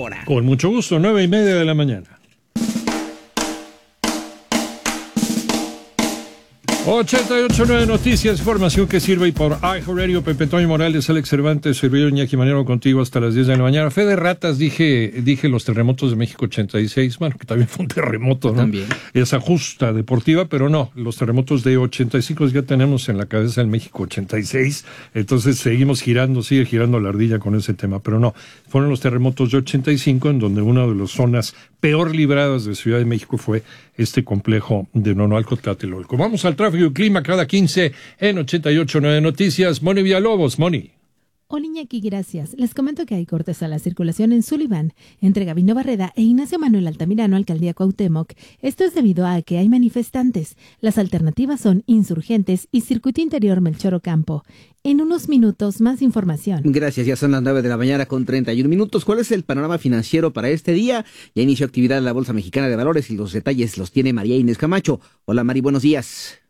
hora. Con mucho gusto, 9:30 de la mañana. 88.9 Noticias, información que sirve y por iHeartRadio, Pepe Toño Morales, Alex Cervantes, servidor Iñaki Manero contigo hasta las 10 de la mañana. Fe de ratas, dije los terremotos de México 86, bueno, que también fue un terremoto, ¿no? También. Esa justa deportiva, pero no, los terremotos de 85 ya tenemos en la cabeza el México 86, entonces sigue girando la ardilla con ese tema, pero no, fueron los terremotos de 85 en donde una de las zonas peor libradas de Ciudad de México fue este complejo de Nonoalco-Tlatelolco. Vamos al tráfico y clima cada 15 en 88.9 Noticias. Moni Villalobos, Moni. Hola Iñaki, gracias. Les comento que hay cortes a la circulación en Sullivan, entre Gabino Barreda e Ignacio Manuel Altamirano, Alcaldía Cuauhtémoc. Esto es debido a que hay manifestantes. Las alternativas son Insurgentes y Circuito Interior Melchor Ocampo. En unos minutos, más información. Gracias, ya son las 9 de la mañana con 31 minutos. ¿Cuál es el panorama financiero para este día? Ya inició actividad en la Bolsa Mexicana de Valores y los detalles los tiene María Inés Camacho. Hola Mari, buenos días.